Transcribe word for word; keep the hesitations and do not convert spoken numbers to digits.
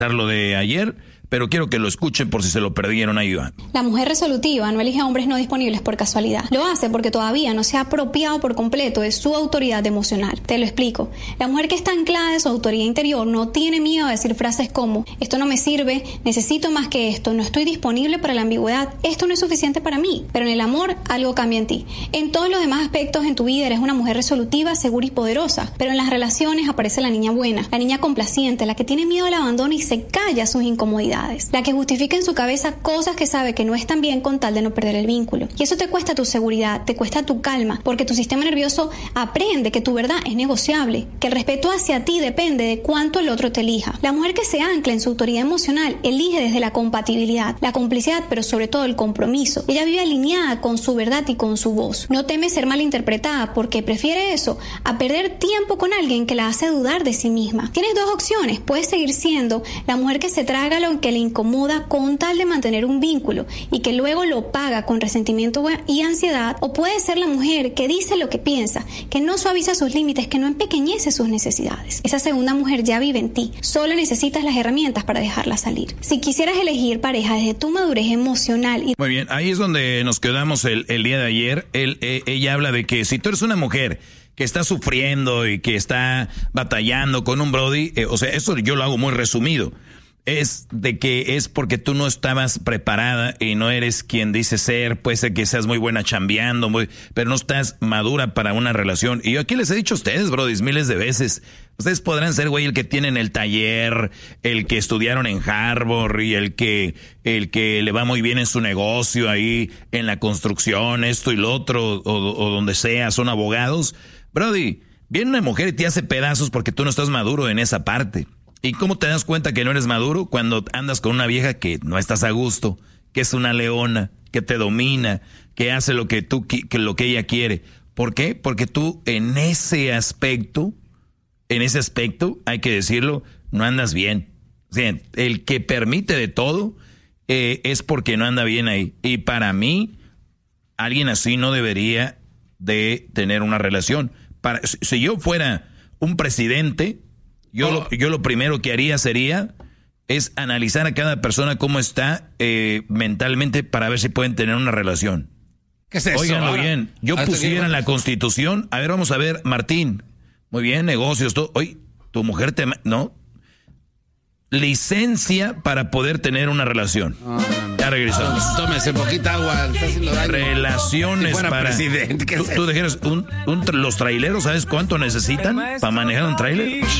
lo de ayer, pero quiero que lo escuchen por si se lo perdieron ahí. La mujer resolutiva no elige a hombres no disponibles por casualidad. Lo hace porque todavía no se ha apropiado por completo de su autoridad emocional. Te lo explico. La mujer que está anclada en su autoridad interior no tiene miedo a decir frases como: esto no me sirve, necesito más que esto, no estoy disponible para la ambigüedad, esto no es suficiente para mí. Pero en el amor algo cambia en ti. En todos los demás aspectos en tu vida eres una mujer resolutiva, segura y poderosa. Pero en las relaciones aparece la niña buena, la niña complaciente, la que tiene miedo al abandono y se calla sus incomodidades. La que justifica en su cabeza cosas que sabe que no están bien con tal de no perder el vínculo. Y eso te cuesta tu seguridad, te cuesta tu calma, porque tu sistema nervioso aprende que tu verdad es negociable, que el respeto hacia ti depende de cuánto el otro te elija. La mujer que se ancla en su autoridad emocional elige desde la compatibilidad, la complicidad, pero sobre todo el compromiso. Ella vive alineada con su verdad y con su voz. No teme ser malinterpretada porque prefiere eso a perder tiempo con alguien que la hace dudar de sí misma. Tienes dos opciones. Puedes seguir siendo la mujer que se traga lo que le incomoda con tal de mantener un vínculo y que luego lo paga con resentimiento y ansiedad, o puede ser la mujer que dice lo que piensa, que no suaviza sus límites, que no empequeñece sus necesidades. Esa segunda mujer ya vive en ti, solo necesitas las herramientas para dejarla salir. Si quisieras elegir pareja desde tu madurez emocional y... Muy bien, ahí es donde nos quedamos el, el día de ayer. Él, eh, ella habla de que si tú eres una mujer que está sufriendo y que está batallando con un brody, eh, o sea, eso yo lo hago muy resumido. Es de que es porque tú no estabas preparada y no eres quien dices ser. Puede ser que seas muy buena chambeando, muy, pero no estás madura para una relación. Y yo aquí les he dicho a ustedes, brodis, miles de veces. Ustedes podrán ser, güey, el que tienen el taller, el que estudiaron en Harvard y el que, el que le va muy bien en su negocio ahí, en la construcción, esto y lo otro, o, o donde sea, son abogados. Brody, viene una mujer y te hace pedazos porque tú no estás maduro en esa parte. ¿Y cómo te das cuenta que no eres maduro? Cuando andas con una vieja que no estás a gusto, que es una leona, que te domina, que hace lo que tú, que lo que ella quiere. ¿Por qué? Porque tú en ese aspecto, en ese aspecto, hay que decirlo, no andas bien. O sea, el que permite de todo eh, es porque no anda bien ahí. Y para mí, alguien así no debería de tener una relación. Para, si yo fuera un presidente... Yo, oh. lo, yo lo primero que haría sería es analizar a cada persona cómo está eh, mentalmente para ver si pueden tener una relación. ¿Qué es eso? Óiganlo bien. Yo pusiera en la Constitución. A ver, vamos a ver, Martín. Muy bien, negocios, todo. Oye, tu mujer te... ¿No? Licencia para poder tener una relación. No, no, no. Ya regresamos. Ah, tómese poquita agua. Está haciendo daño. Relaciones si para... presidente. ¿Qué tú, es tú dijeras, un, un, los traileros, ¿sabes cuánto necesitan para manejar un trailer?